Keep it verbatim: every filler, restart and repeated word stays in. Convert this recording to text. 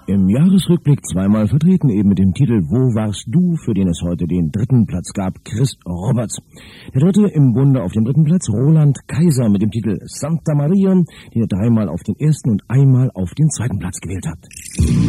Im Jahresrückblick zweimal vertreten, eben mit dem Titel Wo warst du?, für den es heute den dritten Platz gab, Chris Roberts. Der dritte im Bunde auf dem dritten Platz, Roland Kaiser, mit dem Titel Santa Maria, den er dreimal auf den ersten und einmal auf den zweiten Platz gewählt hat.